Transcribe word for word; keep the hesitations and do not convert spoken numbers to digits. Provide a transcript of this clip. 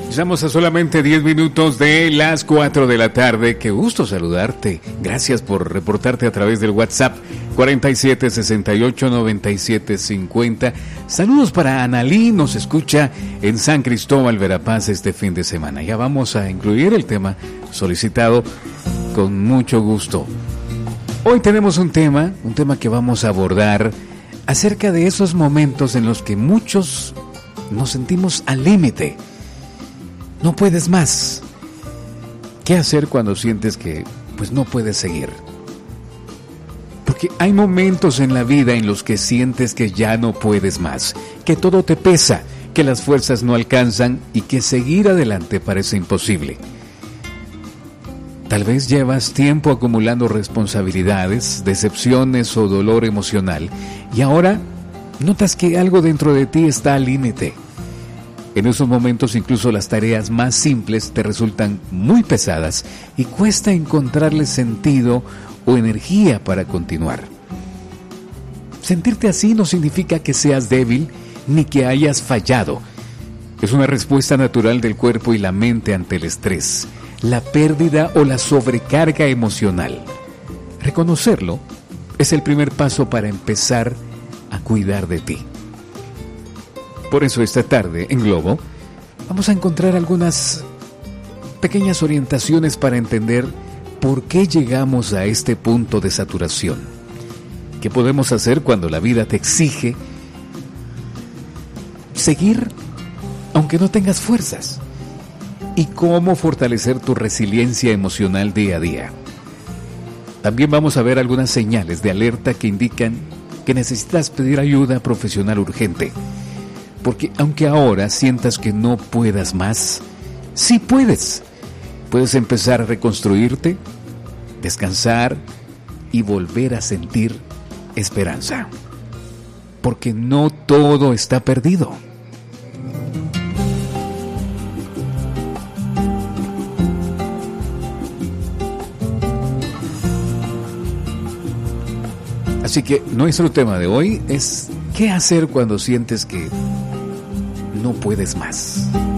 Estamos a solamente diez minutos de las cuatro de la tarde. Qué gusto saludarte. Gracias por reportarte a través del WhatsApp cuarenta y siete sesenta y ocho noventa y siete cincuenta. Saludos para Analí, nos escucha en San Cristóbal, Verapaz este fin de semana. Ya vamos a incluir el tema solicitado con mucho gusto. Hoy tenemos un tema, un tema que vamos a abordar acerca de esos momentos en los que muchos nos sentimos al límite. No puedes más. ¿Qué hacer cuando sientes que pues no puedes seguir? Porque hay momentos en la vida en los que sientes que ya no puedes más, que todo te pesa, que las fuerzas no alcanzan y que seguir adelante parece imposible. Tal vez llevas tiempo acumulando responsabilidades, decepciones o dolor emocional y ahora notas que algo dentro de ti está al límite. En esos momentos incluso las tareas más simples te resultan muy pesadas y cuesta encontrarle sentido o energía para continuar. Sentirte así no significa que seas débil ni que hayas fallado. Es una respuesta natural del cuerpo y la mente ante el estrés, la pérdida o la sobrecarga emocional. Reconocerlo es el primer paso para empezar a cuidar de ti. Por eso esta tarde en Globo vamos a encontrar algunas pequeñas orientaciones para entender por qué llegamos a este punto de saturación. ¿Qué podemos hacer cuando la vida te exige seguir aunque no tengas fuerzas? ¿Y cómo fortalecer tu resiliencia emocional día a día? También vamos a ver algunas señales de alerta que indican que necesitas pedir ayuda profesional urgente. Porque aunque ahora sientas que no puedas más, sí puedes. Puedes empezar a reconstruirte, descansar y volver a sentir esperanza. Porque no todo está perdido. Así que nuestro tema de hoy es ¿qué hacer cuando sientes que no puedes más?